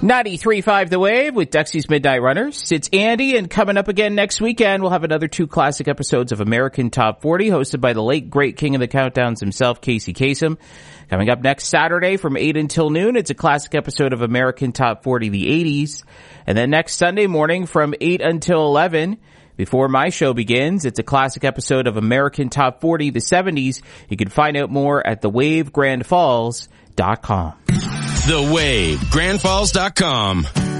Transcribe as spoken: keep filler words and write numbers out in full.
ninety-three point five The Wave with Dexy's Midnight Runners. It's Andy, and coming up again next weekend, we'll have another two classic episodes of American Top forty, hosted by the late, great king of the countdowns himself, Casey Kasem. Coming up next Saturday from eight until noon, it's a classic episode of American Top forty, the eighties. And then next Sunday morning from eight until eleven, before my show begins, it's a classic episode of American Top forty, the seventies. You can find out more at the wave grand falls dot com. the wave grand falls dot com.